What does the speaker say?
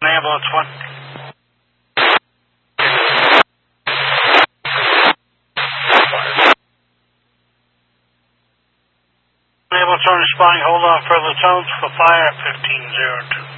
Ambulance 1. Ambulance 1 responding, hold on further tones for fire at 1502.